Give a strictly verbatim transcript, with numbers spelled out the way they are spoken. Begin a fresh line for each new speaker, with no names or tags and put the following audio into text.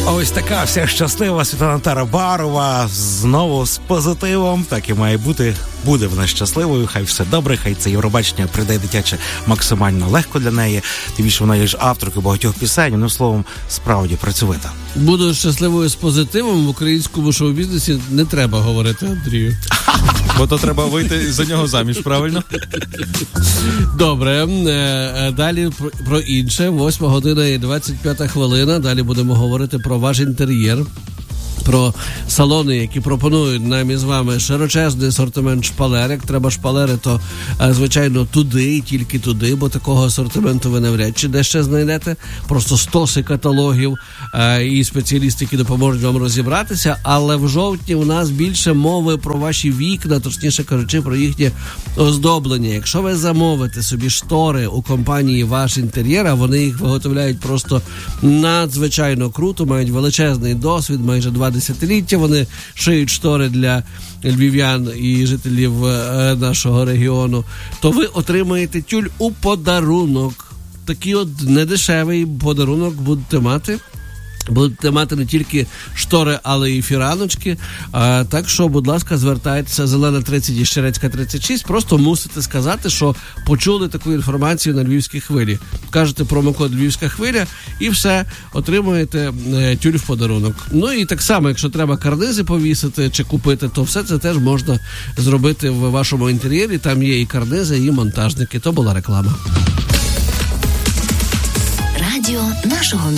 Ось така вся щаслива Світлана Тарабарова. Знову з позитивом. Так і має бути. Буде вона щасливою. Хай все добре, хай це Євробачення прийде дитяче максимально легко для неї. Тим більше вона є ж авторкою багатьох пісень. Ну, словом, справді працьовита.
Буду щасливою з позитивом. В українському шоу-бізнесі не треба говорити, Андрію.
Бо то треба вийти за нього заміж, правильно?
Добре. Далі про інше. Восьма година і двадцять п'ята хвилина. Далі будемо говорити про ваш інтер'єр. Про салони, які пропонують нам із вами широчезний асортимент шпалер. Як треба шпалери, то, звичайно, туди і тільки туди, бо такого асортименту ви навряд чи де ще знайдете. Просто стоси каталогів і спеціалісти, які допоможуть вам розібратися. Але в жовтні у нас більше мови про ваші вікна, точніше кажучи, про їхнє оздоблення. Якщо ви замовите собі штори у компанії «Ваш інтер'єр», а вони їх виготовляють просто надзвичайно круто, мають величезний досвід, майже два десятиліття вони шиють штори для львів'ян і жителів нашого регіону, то ви отримаєте тюль у подарунок. Такий от недешевий подарунок будете мати. Будете мати не тільки штори, але і фіраночки. А, так що, будь ласка, звертайтеся. Зелена тридцять і Щерецька тридцять шість. Просто мусите сказати, що почули таку інформацію на Львівській хвилі. Кажете промокод «Львівська хвиля» і все, отримуєте е, тюль в подарунок. Ну і так само, якщо треба карнизи повісити чи купити, то все це теж можна зробити в вашому інтер'єрі. Там є і карнизи, і монтажники. То була реклама.
Радіо нашого